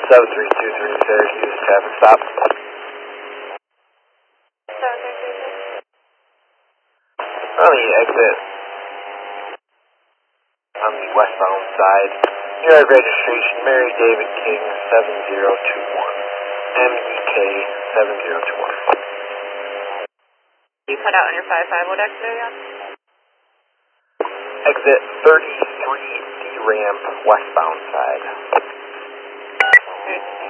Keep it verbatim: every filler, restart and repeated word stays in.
seven three two three Syracuse, traffic stop. seven three two three. On the exit, on the westbound side, yard registration, Mary David King seven zero two one, M D K seven zero two one. You cut out on your five five, what exit are you on? Exit thirty-three, D ramp, westbound side. thirty-three.